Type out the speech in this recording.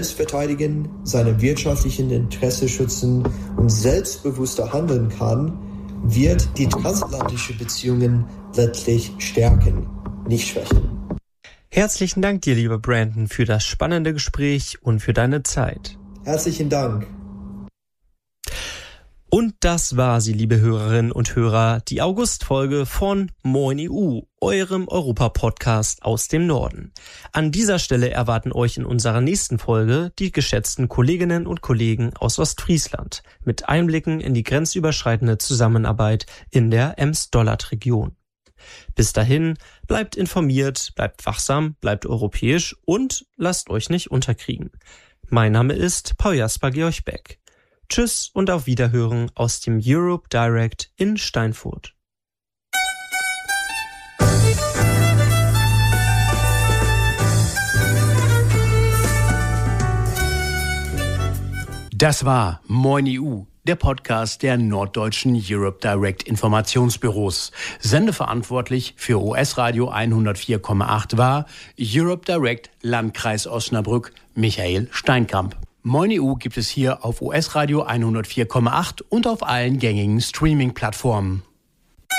selbst verteidigen, seine wirtschaftlichen Interessen schützen und selbstbewusster handeln kann, wird die transatlantischen Beziehungen letztlich stärken, nicht schwächen. Herzlichen Dank dir, lieber Brandon, für das spannende Gespräch und für deine Zeit. Herzlichen Dank. Und das war sie, liebe Hörerinnen und Hörer, die August-Folge von Moin EU, eurem Europa-Podcast aus dem Norden. An dieser Stelle erwarten euch in unserer nächsten Folge die geschätzten Kolleginnen und Kollegen aus Ostfriesland mit Einblicken in die grenzüberschreitende Zusammenarbeit in der Ems-Dollard-Region. Bis dahin, bleibt informiert, bleibt wachsam, bleibt europäisch und lasst euch nicht unterkriegen. Mein Name ist Paul Jasper Georg Beck. Tschüss und auf Wiederhören aus dem Europe Direct in Steinfurt. Das war Moin EU, der Podcast der norddeutschen Europe Direct Informationsbüros. Sendeverantwortlich für US-Radio 104,8 war Europe Direct Landkreis Osnabrück Michael Steinkamp. Moin EU gibt es hier auf US-Radio 104,8 und auf allen gängigen Streaming-Plattformen.